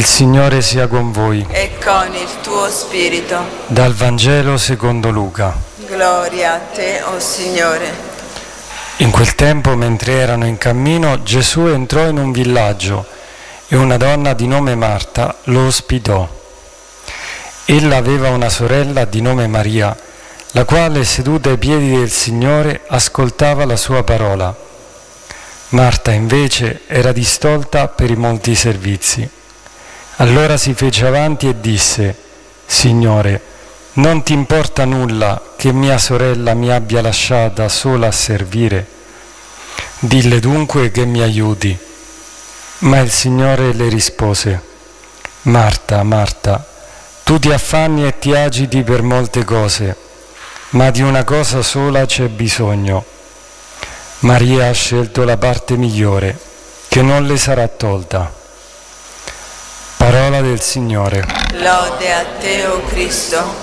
Il Signore sia con voi. E con il tuo spirito. Dal Vangelo secondo Luca. Gloria a te, o Signore. In quel tempo, mentre erano in cammino, Gesù entrò in un villaggio e una donna di nome Marta lo ospitò. Ella aveva una sorella di nome Maria, la quale, seduta ai piedi del Signore, ascoltava la sua parola. Marta, invece, era distolta per i molti servizi. Allora si fece avanti e disse: Signore, non ti importa nulla che mia sorella mi abbia lasciata sola a servire? Dille dunque che mi aiuti. Ma il Signore le rispose: Marta, Marta, tu ti affanni e ti agiti per molte cose, ma di una cosa sola c'è bisogno. Maria ha scelto la parte migliore, che non le sarà tolta. Parola del Signore. Lode a te, o Cristo.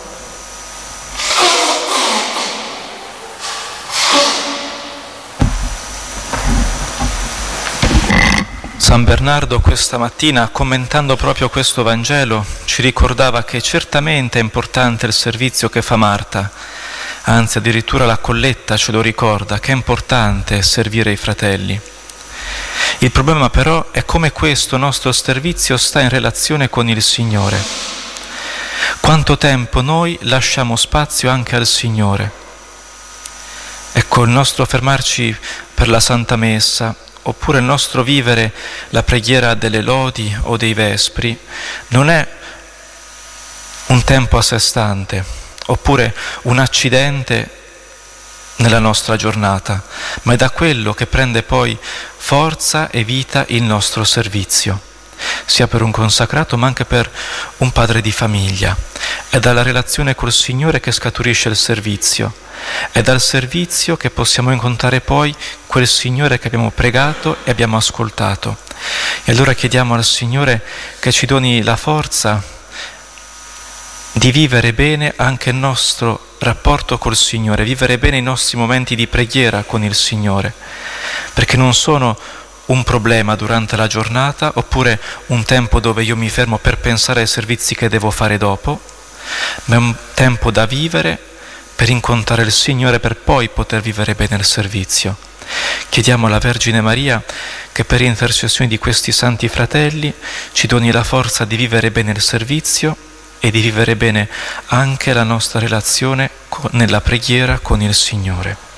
San Bernardo questa mattina, commentando proprio questo Vangelo, ci ricordava che certamente è importante il servizio che fa Marta, anzi addirittura la colletta ce lo ricorda, che è importante servire i fratelli. Il problema però è come questo nostro servizio sta in relazione con il Signore. Quanto tempo noi lasciamo spazio anche al Signore. Ecco, il nostro fermarci per la Santa Messa, oppure il nostro vivere la preghiera delle lodi o dei vespri, non è un tempo a sé stante, oppure un accidente nella nostra giornata, ma è da quello che prende poi forza e vita il nostro servizio, sia per un consacrato ma anche per un padre di famiglia. È dalla relazione col Signore che scaturisce il servizio, è dal servizio che possiamo incontrare poi quel Signore che abbiamo pregato e abbiamo ascoltato. E allora chiediamo al Signore che ci doni la forza di vivere bene anche il nostro rapporto col Signore, vivere bene i nostri momenti di preghiera con il Signore, perché non sono un problema durante la giornata oppure un tempo dove io mi fermo per pensare ai servizi che devo fare dopo, ma è un tempo da vivere per incontrare il Signore, per poi poter vivere bene il servizio. Chiediamo alla Vergine Maria che per intercessione di questi santi fratelli ci doni la forza di vivere bene il servizio e di vivere bene anche la nostra relazione nella preghiera con il Signore.